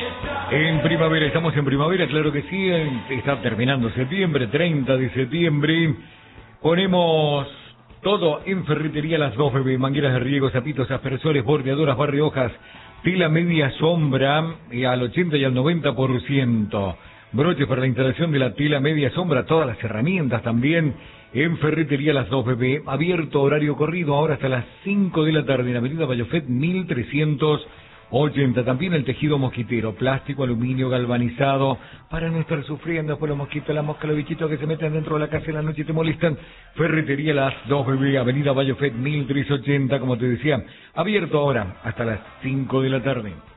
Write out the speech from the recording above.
En primavera, estamos en primavera, claro que sí, está terminando septiembre, 30 de septiembre. Ponemos todo en Ferretería Las Dos, bebé, mangueras de riego, zapitos, aspersores, bordeadoras, barrehojas, tela media sombra al 80 y al 90%. Broches para la instalación de la tela media sombra, todas las herramientas también en Ferretería Las Dos, bebé. Abierto horario corrido ahora hasta las 5 de la tarde en Avenida Bayofet 1380. También el tejido mosquitero, plástico, aluminio, galvanizado, para no estar sufriendo por los mosquitos, la mosca, los bichitos que se meten dentro de la casa en la noche y te molestan. Ferretería Las Dos, bebé, Avenida Bayofet 1380, como te decía, abierto ahora hasta las 5 de la tarde.